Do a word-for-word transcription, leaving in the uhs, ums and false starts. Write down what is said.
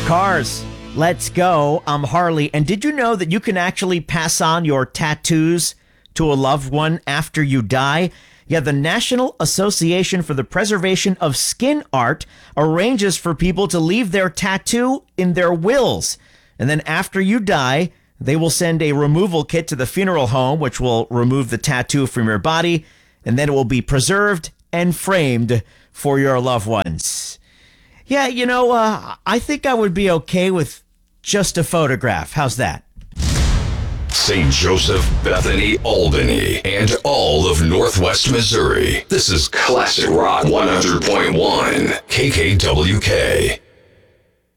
Cars, let's go. I'm Harley. And did you know that you can actually pass on your tattoos to a loved one after you die? Yeah, the National Association for the Preservation of Skin Art arranges for people to leave their tattoo in their wills. And then after you die, they will send a removal kit to the funeral home, which will remove the tattoo from your body, and then it will be preserved and framed for your loved ones. Yeah, you know, uh, I think I would be okay with just a photograph. How's that? Saint Joseph, Bethany, Albany, and all of Northwest Missouri. This is Classic Rock one hundred point one, K K W K.